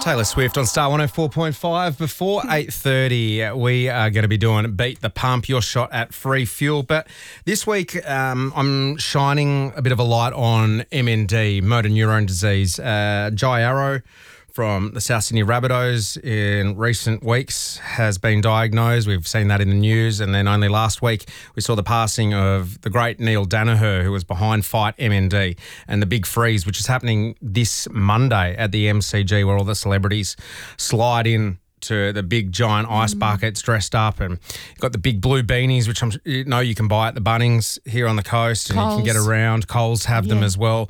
Taylor Swift on Star 104.5. Before 8:30, we are going to be doing Beat the Pump, your shot at free fuel. But this week, I'm shining a bit of a light on MND, motor neurone disease. Jai Arrow from the South Sydney Rabbitohs in recent weeks has been diagnosed. We've seen that in the news. And then only last week, we saw the passing of the great Neil Danaher, who was behind Fight MND, and the big freeze, which is happening this Monday at the MCG, where all the celebrities slide in to the big giant ice buckets dressed up, and you've got the big blue beanies, which you can buy at the Bunnings here on the coast, and Coles. you can get around. Coles have them as well.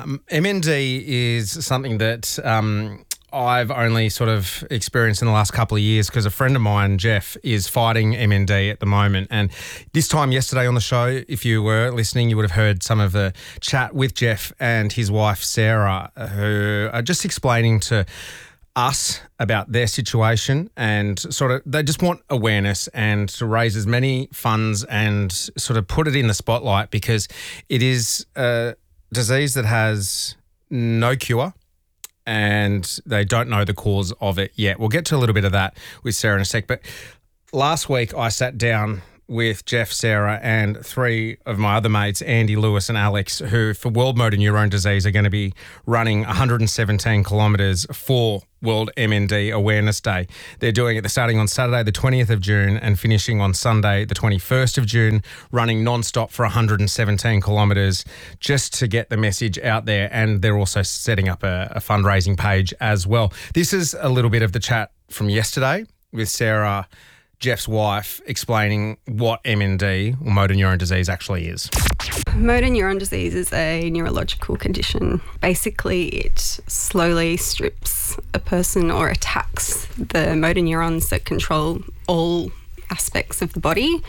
MND is something that I've only sort of experienced in the last couple of years because a friend of mine, Jeff, is fighting MND at the moment. And this time yesterday on the show, if you were listening, you would have heard some of the chat with Jeff and his wife, Sarah, who are just explaining to us about their situation, and sort of they just want awareness and to raise as many funds and sort of put it in the spotlight, because it is a disease that has no cure and they don't know the cause of it yet. We'll get to a little bit of that with Sarah in a sec. But last week I sat down with Jeff, Sarah, and three of my other mates, Andy, Lewis and Alex, who for World Motor Neurone Disease are going to be running 117 kilometres for World MND Awareness Day. They're doing it starting on Saturday the 20th of June and finishing on Sunday the 21st of June, running non-stop for 117 kilometres just to get the message out there. And they're also setting up a fundraising page as well. This is a little bit of the chat from yesterday with Sarah, Jeff's wife, explaining what MND, or motor neurone disease, actually is. Motor neuron disease is a neurological condition. Basically, it slowly strips a person or attacks the motor neurons that control all aspects of the body.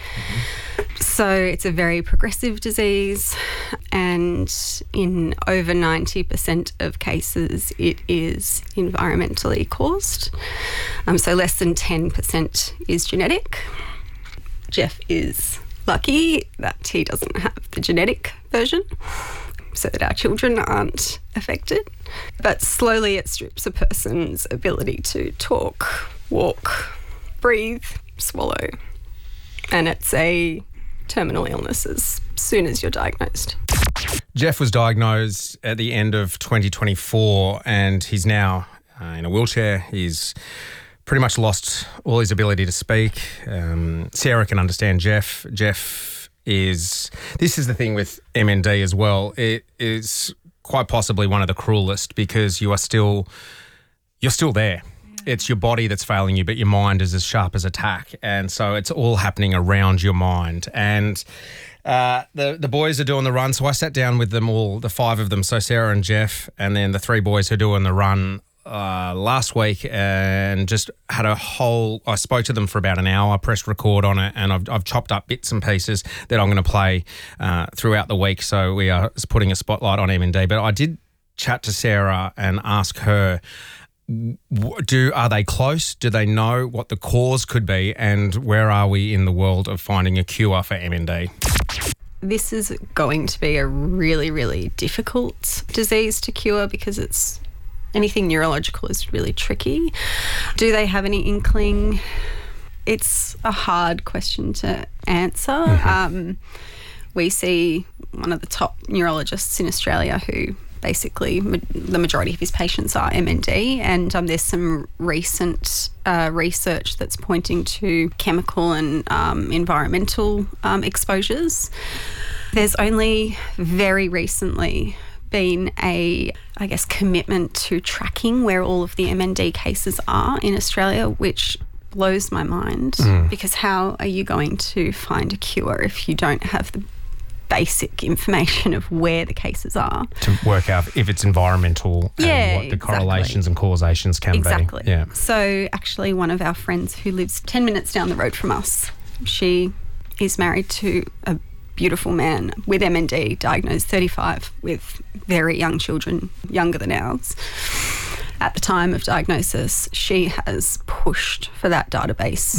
So it's a very progressive disease, and in over 90% of cases it is environmentally caused. So less than 10% is genetic. Jeff is lucky that he doesn't have the genetic version, so that our children aren't affected. But slowly it strips a person's ability to talk, walk, breathe, swallow, and it's a terminal illness as soon as you're diagnosed. Jeff was diagnosed at the end of 2024 and he's now in a wheelchair. He's pretty much lost all his ability to speak. Sarah can understand Jeff. This is the thing with MND as well. It is quite possibly one of the cruelest, because you're still there. It's your body that's failing you, but your mind is as sharp as a tack. And so it's all happening around your mind. And the boys are doing the run. So I sat down with them all, the five of them. So Sarah and Jeff, and then the three boys who are doing the run last week, and just had I spoke to them for about an hour, pressed record on it, and I've chopped up bits and pieces that I'm going to play throughout the week. So we are putting a spotlight on MND. But I did chat to Sarah and ask her, are they close? Do they know what the cause could be? And where are we in the world of finding a cure for MND? This is going to be a really, really difficult disease to cure, because anything neurological is really tricky. Do they have any inkling? It's a hard question to answer. We see one of the top neurologists in Australia who basically the majority of his patients are MND, and there's some recent research that's pointing to chemical and environmental exposures. There's only very recently been a commitment to tracking where all of the MND cases are in Australia, which blows my mind, because how are you going to find a cure if you don't have the basic information of where the cases are? To work out if it's environmental and what the correlations and causations can be. Exactly. Yeah. So actually one of our friends who lives 10 minutes down the road from us, she is married to a beautiful man with MND, diagnosed 35, with very young children, younger than ours. At the time of diagnosis, she has pushed for that database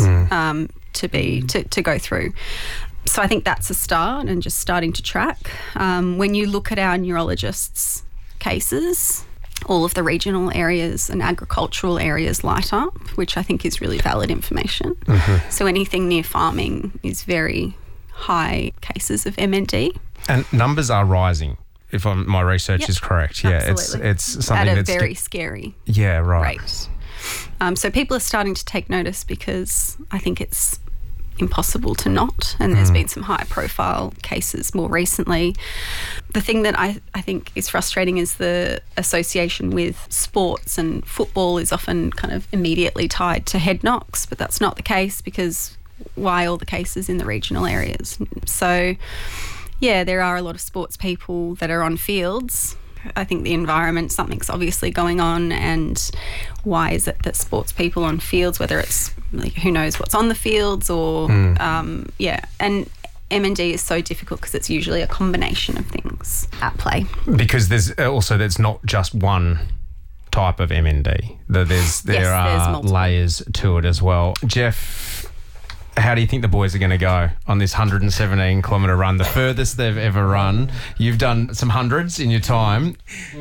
to go through. So I think that's a start, and just starting to track. When you look at our neurologists' cases, all of the regional areas and agricultural areas light up, which I think is really valid information. So anything near farming is very high cases of MND. And numbers are rising, if my research is correct. Yeah, absolutely. it's something at a that's very scary right. rate. So people are starting to take notice because I think it's impossible to not, and there's been some high profile cases more recently. The thing that I think is frustrating is the association with sports, and football is often kind of immediately tied to head knocks, but that's not the case, because why all the cases in the regional areas? So yeah, there are a lot of sports people that are on fields. I think the environment, something's obviously going on, and why is it that sports people on fields, whether it's like, who knows what's on the fields or, and MND is so difficult because it's usually a combination of things at play. Because there's not just one type of MND. There are layers to it as well. Jeff, how do you think the boys are going to go on this 117-kilometre run, the furthest they've ever run? You've done some hundreds in your time.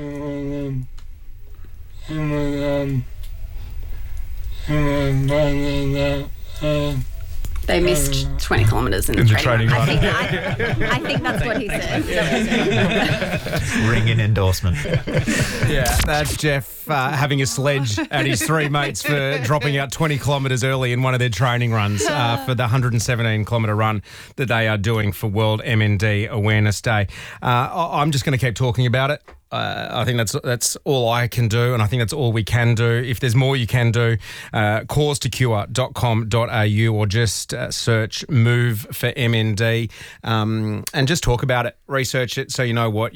They missed 20 kilometres in the training run. I think that's what he said. Ringing endorsement. Yeah, that's Jeff having a sledge at his three mates for dropping out 20 kilometres early in one of their training runs for the 117-kilometre run that they are doing for World MND Awareness Day. I'm just going to keep talking about it. I think that's all I can do, and I think that's all we can do. If there's more you can do, causetocure.com.au, or just search Move for MND, and just talk about it, research it, so you know what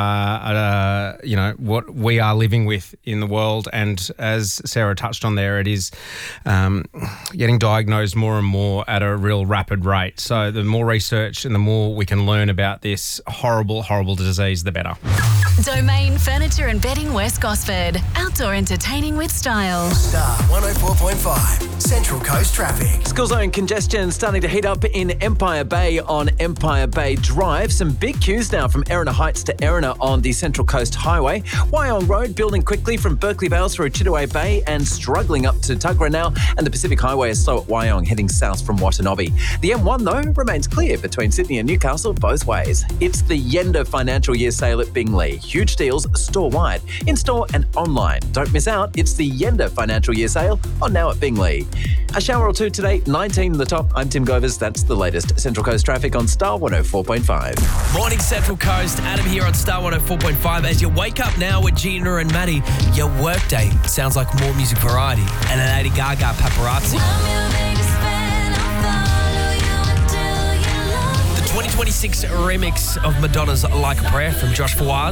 what we are living with in the world. And as Sarah touched on there, it is getting diagnosed more and more at a real rapid rate. So the more research and the more we can learn about this horrible, horrible disease, the better. Domain Furniture and Bedding West Gosford. Outdoor entertaining with style. Star 104.5, Central Coast traffic. School zone congestion starting to heat up in Empire Bay on Empire Bay Drive. Some big queues now from Erina Heights to Erina on the Central Coast Highway. Wyong Road building quickly from Berkeley Vale through Chitaway Bay and struggling up to Tuggerah now. And the Pacific Highway is slow at Wyong heading south from Watanabe. The M1 though remains clear between Sydney and Newcastle both ways. It's the Yenda Financial Year Sale at Bingley. Huge deals store-wide, in-store and online. Don't miss out. It's the Yenda Financial Year Sale on now at Bingley. A shower or two today, 19 in the top. I'm Tim Govers. That's the latest Central Coast traffic on Star 104.5. Morning Central Coast. Adam here on Star 104.5. As you wake up now with Gina and Maddie, your workday sounds like more music variety and a Lady Gaga paparazzi. 2026 remix of Madonna's Like a Prayer from Josh Fawaz.